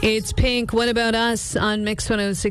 It's Pink. What about us on Mix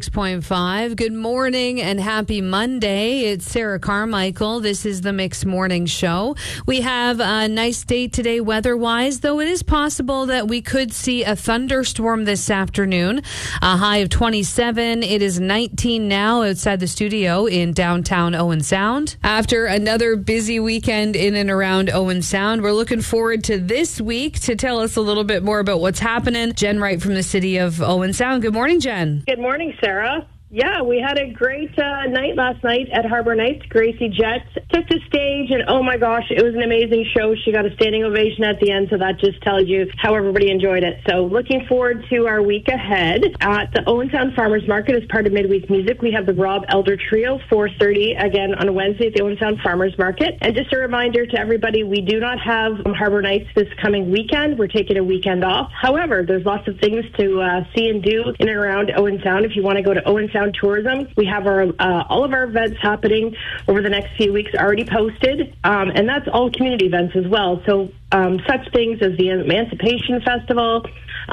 106.5? Good morning and happy Monday. It's Sarah Carmichael. This is the Mix Morning Show. We have a nice day today weather-wise, though it is possible that we could see a thunderstorm this afternoon. A high of 27. It is 19 now outside the studio in downtown Owen Sound. After another busy weekend in and around Owen Sound, we're looking forward to this week. To tell us a little bit more about what's happening, Jen Wright from the city of Owen Sound. Good morning, Jen. Good morning, Sarah. Yeah, we had a great night last night at Harbor Nights. Gracie Jett took the stage, and oh my gosh, it was an amazing show. She got a standing ovation at the end, so that just tells you how everybody enjoyed it. So looking forward to our week ahead. At the Owen Sound Farmers Market as part of Midweek Music, we have the Rob Elder Trio, 4:30, again on Wednesday at the Owen Sound Farmers Market. And just a reminder to everybody, we do not have Harbor Nights this coming weekend. We're taking a weekend off. However, there's lots of things to see and do in and around Owen Sound. If you want to go to Owen Sound Tourism, we have our all of our events happening over the next few weeks already posted, and that's all community events as well. So such things as the Emancipation Festival,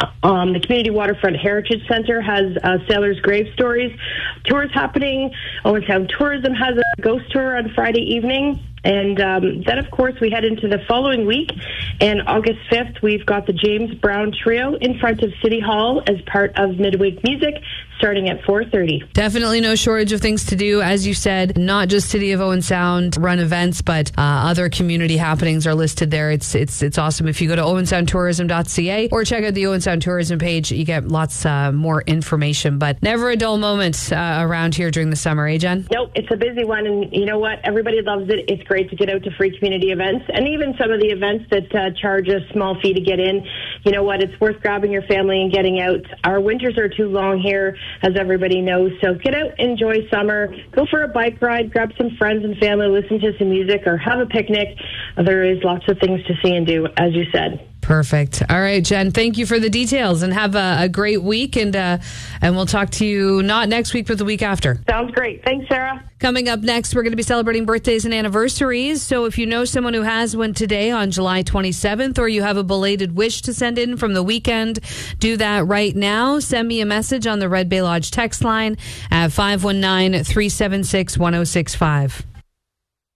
the Community Waterfront Heritage Center has Sailors' Grave Stories tours happening. Owen Sound Tourism has a ghost tour on Friday evening. And then, of course, we head into the following week. And August 5th, we've got the James Brown Trio in front of City Hall as part of Midweek Music, starting at 4:30. Definitely no shortage of things to do. As you said, not just City of Owen Sound run events, but other community happenings are listed there. It's awesome. If you go to owensoundtourism.ca or check out the Owen Sound Tourism page, you get lots more information. But never a dull moment around here during the summer, eh, Jen? Nope, it's a busy one. And you know what? Everybody loves it. It's great to get out to free community events. And even some of the events that charge a small fee to get in, you know what? It's worth grabbing your family and getting out. Our winters are too long here, as everybody knows. So get out, enjoy summer, go for a bike ride, grab some friends and family, listen to some music, or have a picnic. There is lots of things to see and do, as you said. Perfect. All right, Jen, thank you for the details, and have a great week, and we'll talk to you not next week, but the week after. Sounds great. Thanks, Sarah. Coming up next, we're going to be celebrating birthdays and anniversaries. So if you know someone who has one today on July 27th, or you have a belated wish to send in from the weekend, do that right now. Send me a message on the Red Bay Lodge text line at 519-376-1065.